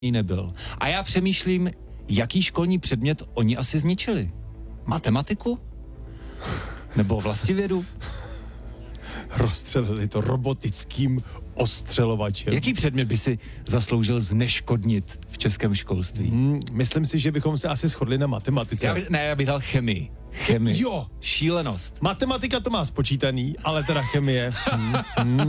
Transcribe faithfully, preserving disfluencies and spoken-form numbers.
nebyl. A já přemýšlím, jaký školní předmět oni asi zničili. Matematiku? Nebo vlastivědu? Rozstřelili to robotickým ostřelovačem. Jaký předmět by si zasloužil zneškodnit v českém školství? Hmm, myslím si, že bychom se asi shodli na matematice. Já by, ne, já bych dal chemii. Chemii. Jo. Šílenost. Matematika to má spočítaný, ale teda chemie. Hmm, hmm.